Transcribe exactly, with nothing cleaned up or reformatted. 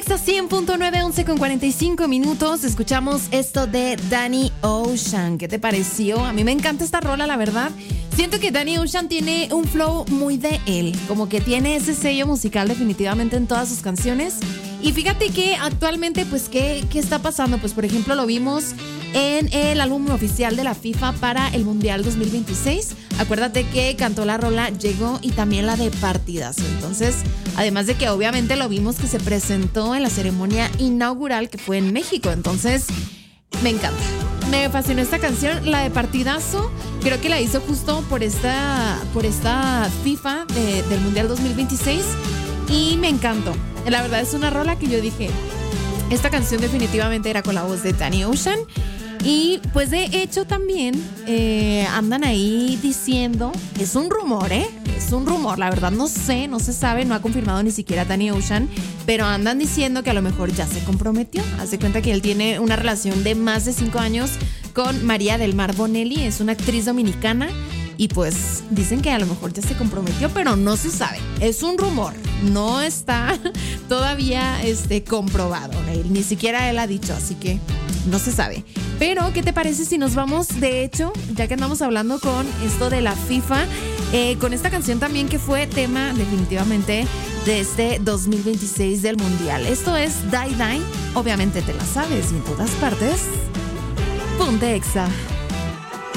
Exa cien punto nueve, once con cuarenta y cinco minutos. Escuchamos esto de Danny Ocean. ¿Qué te pareció? A mí me encanta esta rola, la verdad. Siento que Danny Ocean tiene un flow muy de él. Como que tiene ese sello musical definitivamente en todas sus canciones. Y fíjate que actualmente, pues, ¿qué, qué está pasando? Pues, por ejemplo, lo vimos en el álbum oficial de la FIFA para el Mundial dos mil veintiséis. Acuérdate que cantó la rola Llegó y también la de Partidazo. Entonces, además de que obviamente lo vimos que se presentó en la ceremonia inaugural que fue en México. Entonces, me encanta. Me fascinó esta canción, la de Partidazo. Creo que la hizo justo por esta, por esta FIFA de, del Mundial dos mil veintiséis. Y me encantó. La verdad es una rola que yo dije, esta canción definitivamente era con la voz de Danny Ocean. Y pues de hecho también eh, andan ahí diciendo, es un rumor, ¿eh? Es un rumor, la verdad no sé, no se sabe, no ha confirmado ni siquiera Danny Ocean, pero andan diciendo que a lo mejor ya se comprometió. Haz de cuenta que él tiene una relación de más de cinco años con María del Mar Bonelli, es una actriz dominicana. Y pues dicen que a lo mejor ya se comprometió, pero no se sabe. Es un rumor, no está todavía este, comprobado. Ni siquiera él ha dicho, así que no se sabe. Pero, ¿qué te parece si nos vamos, de hecho, ya que andamos hablando con esto de la FIFA, eh, con esta canción también que fue tema definitivamente de este dos mil veintiséis del Mundial? Esto es Die Die, obviamente te la sabes y en todas partes. Ponte Exa.